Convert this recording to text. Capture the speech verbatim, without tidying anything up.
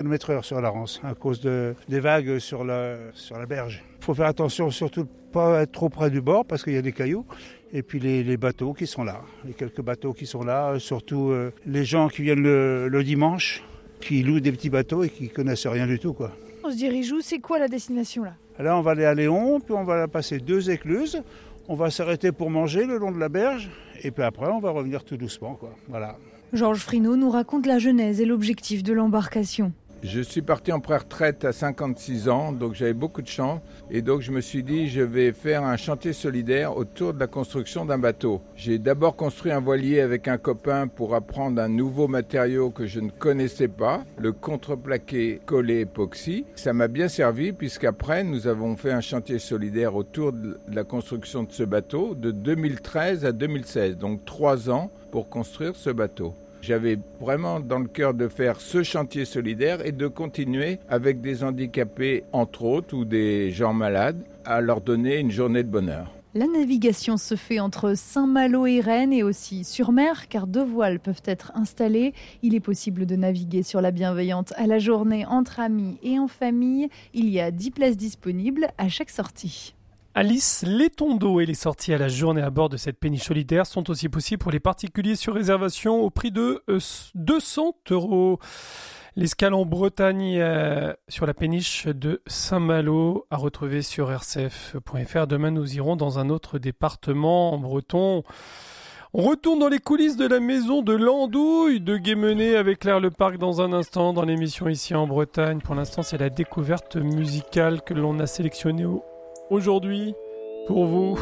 kilomètres heure sur la Rance à cause de, des vagues sur la, sur la berge. Il faut faire attention surtout de ne pas être trop près du bord parce qu'il y a des cailloux. Et puis les, les bateaux qui sont là, les quelques bateaux qui sont là, surtout euh, les gens qui viennent le, le dimanche, qui louent des petits bateaux et qui ne connaissent rien du tout, quoi. On se dirige où? C'est quoi la destination là? Là, on va aller à Léon, puis on va passer deux écluses. On va s'arrêter pour manger le long de la berge. Et puis après, on va revenir tout doucement, quoi. Voilà. Georges Frinaud nous raconte la genèse et l'objectif de l'embarcation. Je suis parti en pré-retraite à cinquante-six ans, donc j'avais beaucoup de chance. Et donc je me suis dit, je vais faire un chantier solidaire autour de la construction d'un bateau. J'ai d'abord construit un voilier avec un copain pour apprendre un nouveau matériau que je ne connaissais pas, le contreplaqué collé époxy. Ça m'a bien servi puisqu'après, nous avons fait un chantier solidaire autour de la construction de ce bateau de deux mille treize à deux mille seize, donc trois ans pour construire ce bateau. J'avais vraiment dans le cœur de faire ce chantier solidaire et de continuer avec des handicapés, entre autres, ou des gens malades, à leur donner une journée de bonheur. La navigation se fait entre Saint-Malo et Rennes et aussi sur mer, car deux voiles peuvent être installées. Il est possible de naviguer sur la Bienveillante à la journée entre amis et en famille. Il y a dix places disponibles à chaque sortie. Alice, les tondeaux et les sorties à la journée à bord de cette péniche solidaire sont aussi possibles pour les particuliers sur réservation au prix de euh, deux cents euros. L'escale en Bretagne euh, sur la péniche de Saint-Malo à retrouver sur r c f point f r. Demain, nous irons dans un autre département breton. On retourne dans les coulisses de la maison de l'Andouille de Guémené avec Claire Leparc dans un instant dans l'émission Ici en Bretagne. Pour l'instant, c'est la découverte musicale que l'on a sélectionnée au aujourd'hui, pour vous.